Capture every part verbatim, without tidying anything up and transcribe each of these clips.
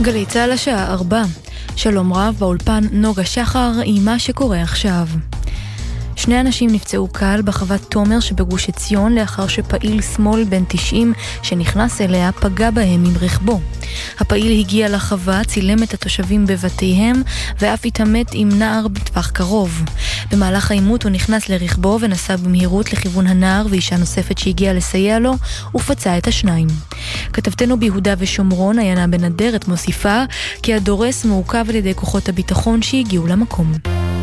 גלי צהל השעה ארבע. שלום רב, באולפן נוגה שחר עם מה שקורה עכשיו. שני אנשים נפצעו קל בחוות תומר שבגוש עציון לאחר שפעיל שמאל בן תשעים שנכנס אליה פגע בהם עם רכבו. הפעיל הגיע לחווה, צילם את התושבים בבתיהם ואף התעמת עם נער בטווח קרוב. במהלך העימות הוא נכנס לרכבו ונסע במהירות לכיוון הנער ואישה נוספת שהגיעה לסייע לו ופצע את השניים. כתבתנו ביהודה ושומרון עיינה בן אדרת מוסיפה כי הדורס מעוכב על ידי כוחות הביטחון שהגיעו למקום.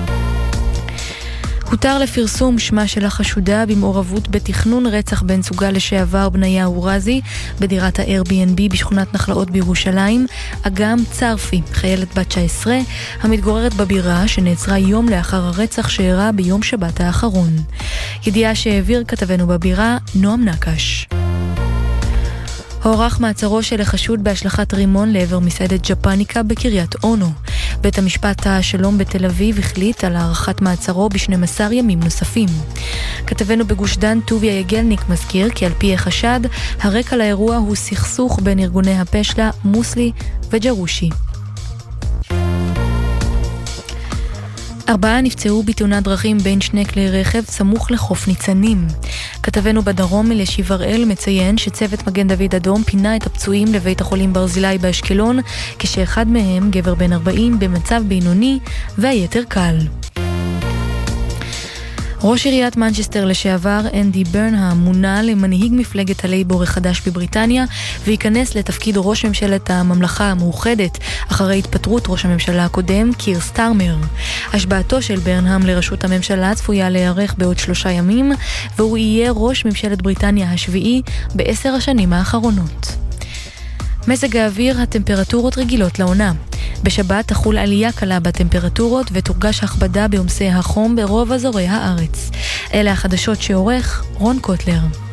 הותר לפרסום שמה של החשודה במעורבות בתכנון רצח בן זוגה לשעבר בניה אורזי בדירת ה-Airbnb בשכונת נחלאות בירושלים, אגם צרפי, חיילת בת תשע עשרה המתגוררת בבירה שנעצרה יום לאחר הרצח שאירע ביום שבת האחרון. ידיעה שהעביר כתבנו בבירה נועם נקש. הוארך מעצרו של החשוד בהשלכת רימון לעבר מסעדת ג'פניקה בקריית אונו. בית המשפט השלום בתל אביב החליט על הארכת מעצרו ב-שנים עשר ימים נוספים. כתבנו בגוש דן טוביה יגלניק מזכיר כי על פי החשד, הרקע לאירוע הוא סכסוך בין ארגוני הפשלה מוסלי וג'רושי. ארבעה נפצעו בתאונת דרכים בין שני כלי רכב סמוך לחוף ניצנים. כתבנו בדרום אלישיב הראל מציין שצוות מגן דוד אדום פינה את הפצועים לבית החולים ברזילי באשקלון, כשאחד מהם, גבר בן ארבעים, במצב בינוני והיתר קל. ראש עיריית מנצ'סטר לשעבר אנדי ברנהאם מונה למנהיג מפלגת הלייבור החדש בבריטניה וייכנס לתפקיד ראש ממשלת הממלכה המאוחדת אחרי התפטרות ראש הממשלה הקודם קיר סטארמר. השבעתו של ברנהאם לראשות הממשלה צפויה להיערך בעוד שלושה ימים והוא יהיה ראש ממשלת בריטניה השביעי בעשר השנים האחרונות. מזג האוויר, הטמפרטורות רגילות לעונה. בשבת תחול עלייה קלה בטמפרטורות ותורגש הכבדה בעומסי החום ברוב אזורי הארץ. אלה החדשות שעורך רון קוטלר.